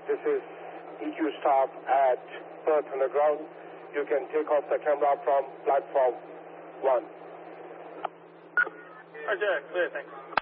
This is EQ stop at Perth Underground. You can take off the camera from platform 1. Roger, clear, thanks.